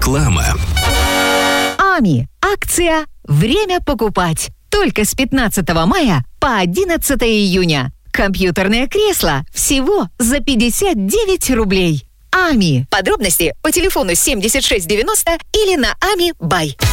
Реклама. АМИ. Акция «Время покупать». Только с 15 мая по 11 июня. Компьютерное кресло всего за 59 рублей. АМИ. Подробности по телефону 7690 или на AMI Buy.